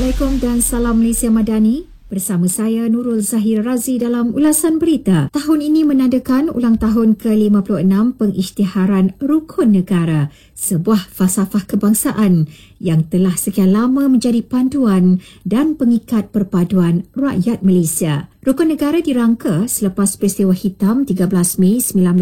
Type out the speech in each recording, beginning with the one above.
Assalamualaikum dan salam Malaysia Madani. Bersama saya Nurul Zahir Razi dalam ulasan berita. Tahun ini menandakan ulang tahun ke-56 pengisytiharan Rukun Negara, sebuah falsafah kebangsaan yang telah sekian lama menjadi panduan dan pengikat perpaduan rakyat Malaysia. Rukun Negara dirangka selepas peristiwa hitam 13 Mei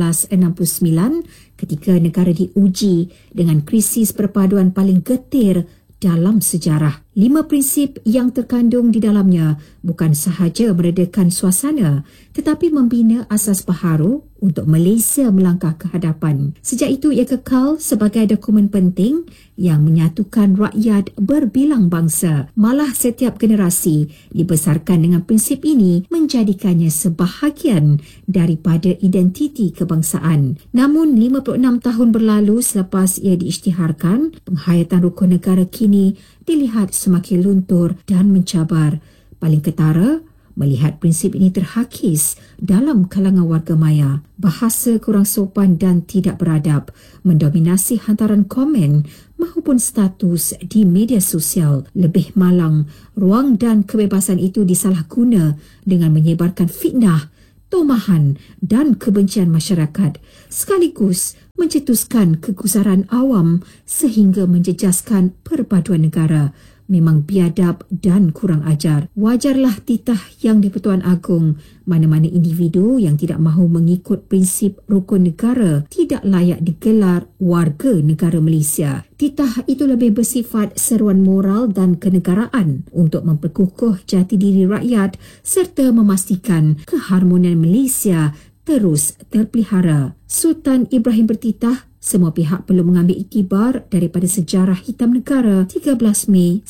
1969 ketika negara diuji dengan krisis perpaduan paling getir dalam sejarah. 5 prinsip yang terkandung di dalamnya bukan sahaja meredakan suasana tetapi membina asas baharu untuk Malaysia melangkah ke hadapan. Sejak itu ia kekal sebagai dokumen penting yang menyatukan rakyat berbilang bangsa. Malah setiap generasi dibesarkan dengan prinsip ini menjadikannya sebahagian daripada identiti kebangsaan. Namun 56 tahun berlalu selepas ia diisytiharkan, penghayatan Rukun Negara kini dilihat semakin luntur dan mencabar. Paling ketara, melihat prinsip ini terhakis dalam kalangan warga maya. Bahasa kurang sopan dan tidak beradab mendominasi hantaran komen maupun status di media sosial. Lebih malang, ruang dan kebebasan itu disalahguna dengan menyebarkan fitnah, tomahan dan kebencian masyarakat, sekaligus mencetuskan kegusaran awam sehingga menjejaskan perpaduan negara. Memang biadab dan kurang ajar. Wajarlah titah yang di-Pertuan Agong mana-mana individu yang tidak mahu mengikut prinsip Rukun Negara tidak layak digelar warga negara Malaysia. Titah itu lebih bersifat seruan moral dan kenegaraan untuk memperkukuh jati diri rakyat serta memastikan keharmonian Malaysia terus terpelihara. Sultan Ibrahim bertitah semua pihak perlu mengambil iktibar daripada sejarah hitam negara 13 Mei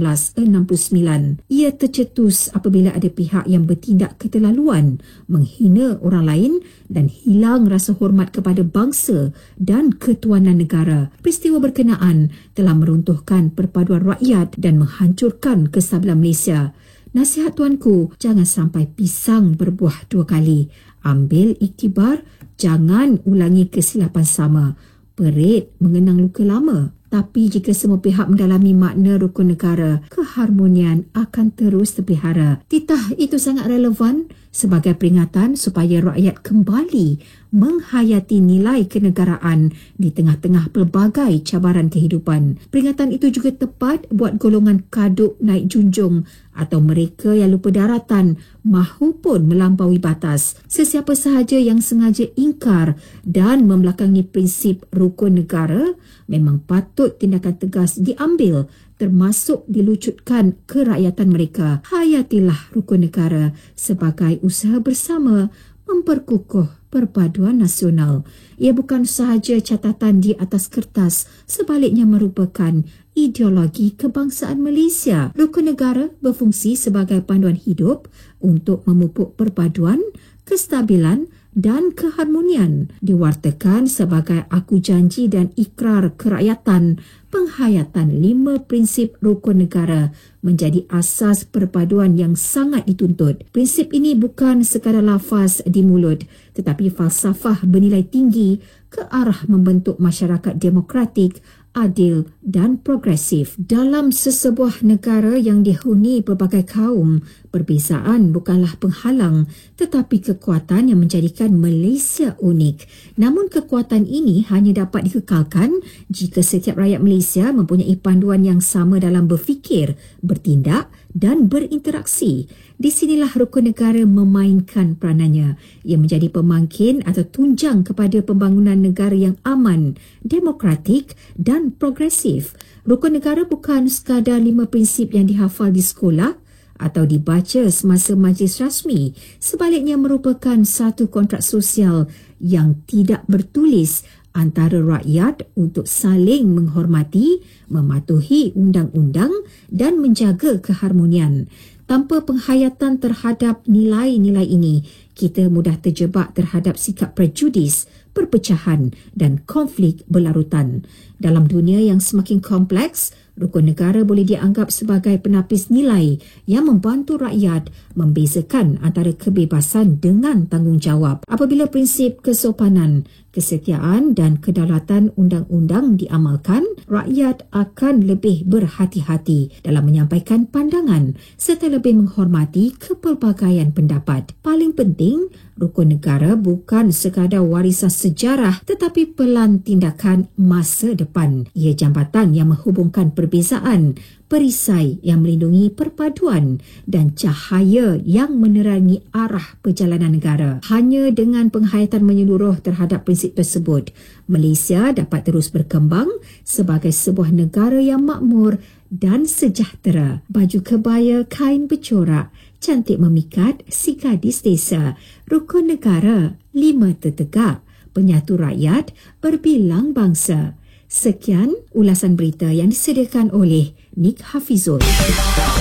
1969. Ia tercetus apabila ada pihak yang bertindak keterlaluan, menghina orang lain dan hilang rasa hormat kepada bangsa dan ketuanan negara. Peristiwa berkenaan telah meruntuhkan perpaduan rakyat dan menghancurkan kestabilan Malaysia. Nasihat tuanku, jangan sampai pisang berbuah 2 kali. Ambil iktibar, jangan ulangi kesilapan sama. Perit mengenang luka lama. Tapi jika semua pihak mendalami makna Rukun Negara, keharmonian akan terus terpelihara. Titah itu sangat relevan sebagai peringatan supaya rakyat kembali menghayati nilai kenegaraan di tengah-tengah pelbagai cabaran kehidupan. Peringatan itu juga tepat buat golongan kaduk naik junjung atau mereka yang lupa daratan mahupun melampaui batas. Sesiapa sahaja yang sengaja ingkar dan membelakangi prinsip Rukun Negara memang patut tindakan tegas diambil, termasuk dilucutkan kerakyatan mereka. Hayatilah Rukun Negara sebagai usaha bersama memperkukuh perpaduan nasional. Ia bukan sahaja catatan di atas kertas, sebaliknya merupakan ideologi kebangsaan Malaysia. Rukun Negara berfungsi sebagai panduan hidup untuk memupuk perpaduan, kestabilan dan keharmonian. Diwartakan sebagai aku janji dan ikrar kerakyatan, penghayatan 5 prinsip Rukun Negara menjadi asas perpaduan yang sangat dituntut. Prinsip ini bukan sekadar lafaz di mulut, tetapi falsafah bernilai tinggi ke arah membentuk masyarakat demokratik, adil dan progresif. Dalam sesebuah negara yang dihuni pelbagai kaum, perbezaan bukanlah penghalang tetapi kekuatan yang menjadikan Malaysia unik. Namun kekuatan ini hanya dapat dikekalkan jika setiap rakyat Malaysia mempunyai panduan yang sama dalam berfikir, bertindak dan berinteraksi. Di sinilah Rukun Negara memainkan peranannya. Ia menjadi pemangkin atau tunjang kepada pembangunan negara yang aman, demokratik dan progresif. Rukun Negara bukan sekadar 5 prinsip yang dihafal di sekolah atau dibaca semasa majlis rasmi. Sebaliknya merupakan satu kontrak sosial yang tidak bertulis antara rakyat untuk saling menghormati, mematuhi undang-undang dan menjaga keharmonian. Tanpa penghayatan terhadap nilai-nilai ini, kita mudah terjebak terhadap sikap prejudis, perpecahan dan konflik berlarutan. Dalam dunia yang semakin kompleks, Rukun negara boleh dianggap sebagai penapis nilai yang membantu rakyat membezakan antara kebebasan dengan tanggungjawab. Apabila prinsip kesopanan, kesetiaan dan kedaulatan undang-undang diamalkan, rakyat akan lebih berhati-hati dalam menyampaikan pandangan serta lebih menghormati kepelbagaian pendapat. Paling penting, rukun negara bukan sekadar warisan sejarah tetapi pelan tindakan masa depan. Ia jambatan yang menghubungkan perbezaan, perisai yang melindungi perpaduan dan cahaya yang menerangi arah perjalanan negara. Hanya dengan penghayatan menyeluruh terhadap prinsip tersebut, Malaysia dapat terus berkembang sebagai sebuah negara yang makmur dan sejahtera. Baju kebaya kain bercorak, cantik memikat si gadis desa. Rukun negara, 5 tertegak, penyatu rakyat, berbilang bangsa. Sekian ulasan berita yang disediakan oleh Nik Hafizul.